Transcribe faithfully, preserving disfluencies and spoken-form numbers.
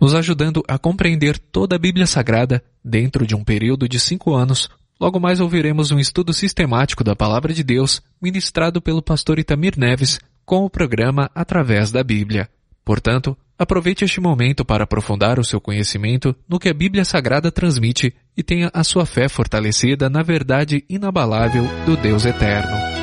nos ajudando a compreender toda a Bíblia Sagrada dentro de um período de cinco anos. Logo mais ouviremos um estudo sistemático da Palavra de Deus, ministrado pelo pastor Itamir Neves, com o programa Através da Bíblia. Portanto, aproveite este momento para aprofundar o seu conhecimento no que a Bíblia Sagrada transmite e tenha a sua fé fortalecida na verdade inabalável do Deus Eterno.